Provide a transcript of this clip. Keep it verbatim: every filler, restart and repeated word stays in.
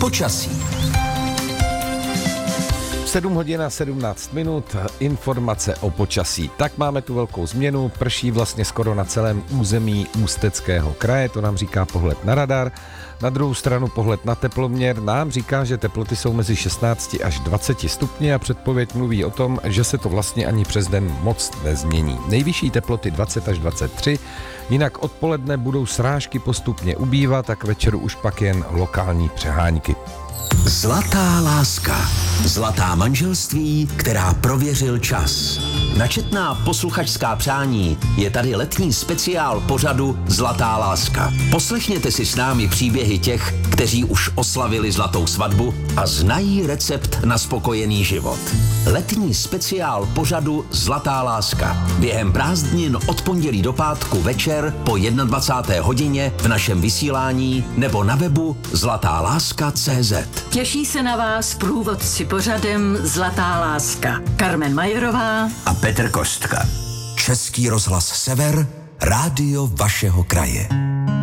Počasí. sedm hodin a sedmnáct minut, informace o počasí. Tak máme tu velkou změnu, prší vlastně skoro na celém území Ústeckého kraje, to nám říká pohled na radar. Na druhou stranu pohled na teploměr nám říká, že teploty jsou mezi šestnáct až dvacet stupni a předpověď mluví o tom, že se to vlastně ani přes den moc nezmění. Nejvyšší teploty dvacet až dvacet tři, jinak odpoledne budou srážky postupně ubývat a k večeru už pak jen lokální přehánky. Zlatá láska. Zlatá manželství, která prověřil čas. Na četná posluchačská přání je tady letní speciál pořadu Zlatá láska. Poslechněte si s námi příběhy těch, kteří už oslavili zlatou svatbu a znají recept na spokojený život. Letní speciál pořadu Zlatá láska. Během prázdnin od pondělí do pátku večer po dvacáté jedné hodině v našem vysílání nebo na webu zlatá láska tečka cé zet. Těší se na vás průvodci pořadem Zlatá láska. Karmen Majerová a Petr Kostka. Český rozhlas Sever, rádio vašeho kraje.